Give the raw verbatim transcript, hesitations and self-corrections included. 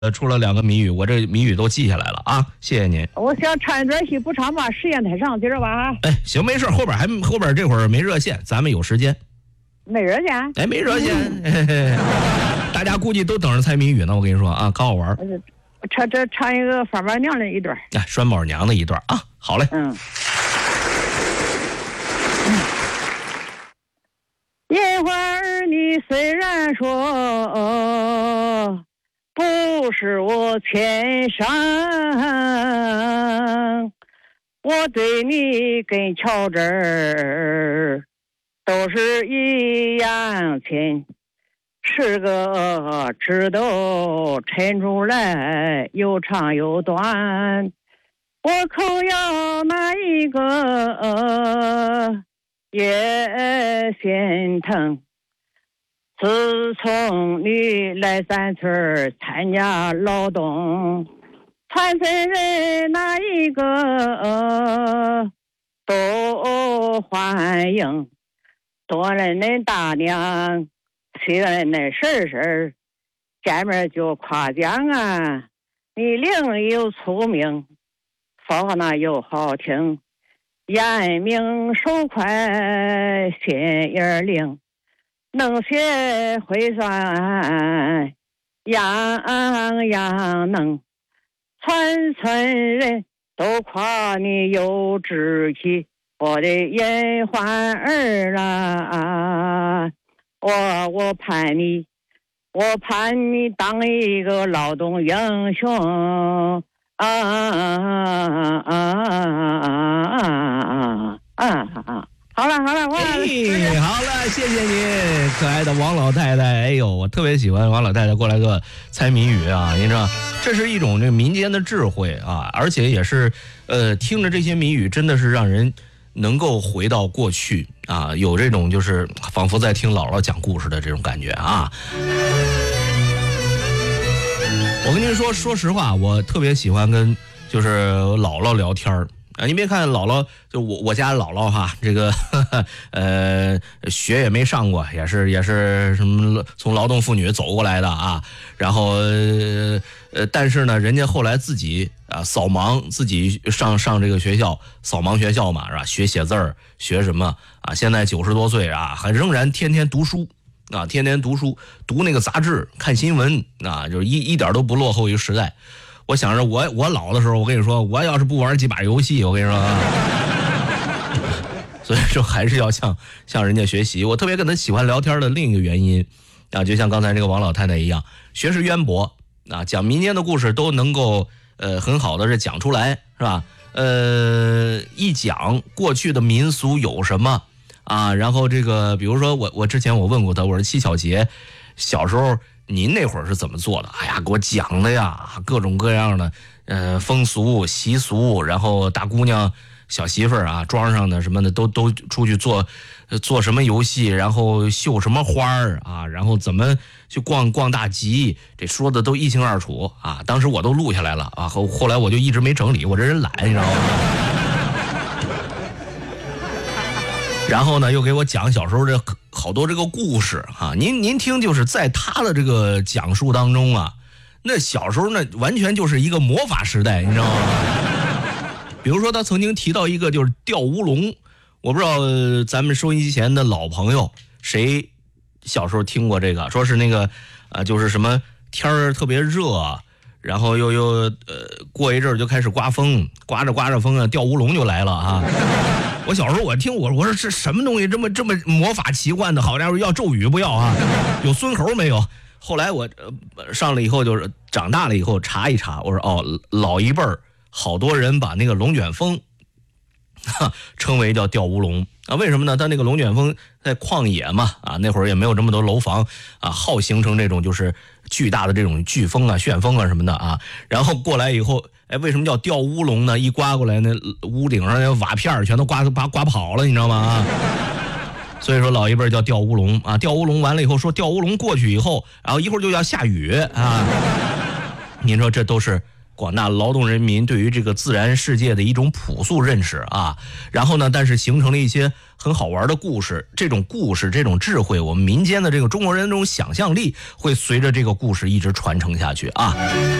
呃，出了两个谜语，我这谜语都记下来了啊，谢谢您。 我想唱一段戏不唱吧，时间太长，今儿吧。 哎，行，没事，后边还后边这会儿没热线，咱们有时间。 没热线？ 哎，没热线，嘿嘿大家估计都等着猜谜语呢。我跟你说啊，可好玩。 唱这唱一个范宝娘的一段， 哎，拴宝娘的一段啊，好嘞。 嗯。烟花儿女虽然说不是我天上，我对你跟乔治儿都是一样亲，是个直斗抻出来又长又短，我可要哪一个、呃、也心疼。自从你来咱村参加劳动，残存人哪一个、呃、都欢迎，多了恁大娘，虽然恁婶婶见面就夸奖啊，你灵又聪明，说话又好听，眼明手快心眼灵，能学会算，样样能，全村人都夸你有志气，我的银环儿啊，我我盼你，我盼你当一个劳动英雄啊啊啊啊啊！好了好了，我哎，好了，谢谢您，可爱的王老太太。哎呦，我特别喜欢王老太太过来个猜谜语啊！您知道，这是一种这民间的智慧啊，而且也是，呃，听着这些谜语，真的是让人能够回到过去啊，有这种就是仿佛在听姥姥讲故事的这种感觉啊。我跟您说，说实话，我特别喜欢跟就是姥姥聊天儿。啊，你别看姥姥，就我我家姥姥哈，这个呵呵呃学也没上过，也是也是什么从劳动妇女走过来的啊。然后呃但是呢，人家后来自己啊扫盲，自己上上这个学校扫盲学校嘛，是吧？学写字儿，学什么啊？现在九十多岁啊，还仍然天天读书啊，天天读书，读那个杂志，看新闻啊，就是一一点都不落后于时代。我想着我我老的时候，我跟你说，我要是不玩几把游戏，我跟你说啊，所以说还是要向向人家学习。我特别跟他喜欢聊天的另一个原因啊，就像刚才这个王老太太一样，学识渊博啊，讲民间的故事都能够呃很好的是讲出来，是吧？呃，一讲过去的民俗有什么啊，然后这个比如说我我之前我问过他，我说七巧节小时候您那会儿是怎么做的？哎呀，给我讲的呀，各种各样的，呃，风俗习俗，然后大姑娘、小媳妇儿啊，装上的什么的，都都出去做，做什么游戏，然后绣什么花儿啊，然后怎么去逛逛大集，这说的都一清二楚啊。当时我都录下来了啊，后后来我就一直没整理，我这人懒，你知道吗？然后呢，又给我讲小时候这好多这个故事啊，您您听，就是在他的这个讲述当中啊，那小时候呢完全就是一个魔法时代，你知道吗？比如说他曾经提到一个就是吊乌龙，我不知道咱们收音机前的老朋友谁小时候听过这个，说是那个啊，就是什么天儿特别热，然后又又呃过一阵儿就开始刮风，刮着刮着风啊，吊乌龙就来了啊。我小时候我听我我说这什么东西这么这么魔法奇幻的，好家伙，要咒语不要啊？有孙猴没有？后来我、呃、上了以后，就是长大了以后查一查，我说哦，老一辈儿好多人把那个龙卷风哈称为叫吊乌龙啊，为什么呢？它那个龙卷风在旷野嘛啊，那会儿也没有这么多楼房啊，好形成这种就是巨大的这种飓风啊、旋风啊什么的啊，然后过来以后。哎，为什么叫吊乌龙呢？一刮过来，那屋顶上那瓦片全都刮刮刮跑了，你知道吗？所以说老一辈叫吊乌龙啊，吊乌龙完了以后说吊乌龙过去以后，然后一会儿就要下雨啊。您说这都是广大劳动人民对于这个自然世界的一种朴素认识啊，然后呢，但是形成了一些很好玩的故事，这种故事这种智慧，我们民间的这个中国人的这种想象力会随着这个故事一直传承下去啊。